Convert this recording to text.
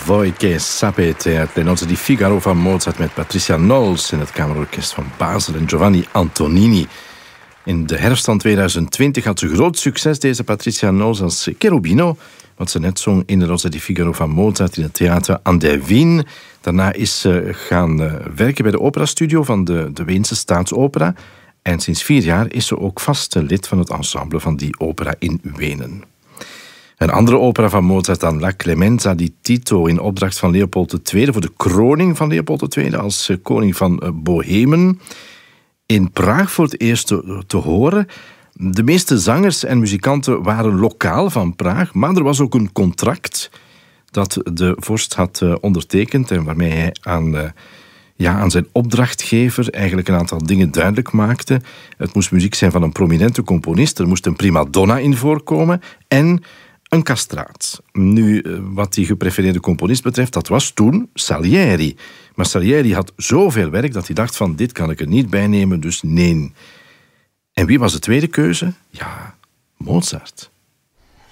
Voi che sapete uit Le Nozze di Figaro van Mozart met Patricia Knowles in het Kamerorkest van Basel en Giovanni Antonini. In de herfst van 2020 had ze groot succes, deze Patricia Knowles, als Cherubino, wat ze net zong in de Nozze di Figaro van Mozart in het theater aan der Wien. Daarna is ze gaan werken bij de operastudio van de Weense Staatsopera. En sinds 4 jaar is ze ook vast lid van het ensemble van die opera in Wenen. Een andere opera van Mozart dan La Clemenza di Tito in opdracht van Leopold II voor de kroning van Leopold II als koning van Bohemen. In Praag voor het eerst te horen. De meeste zangers en muzikanten waren lokaal van Praag, maar er was ook een contract dat de vorst had ondertekend en waarmee hij aan zijn opdrachtgever eigenlijk een aantal dingen duidelijk maakte. Het moest muziek zijn van een prominente componist, er moest een prima donna in voorkomen en een castraat. Nu, wat die geprefereerde componist betreft, dat was toen Salieri. Maar Salieri had zoveel werk dat hij dacht van, dit kan ik er niet bij nemen, dus nee. En wie was de tweede keuze? Ja, Mozart.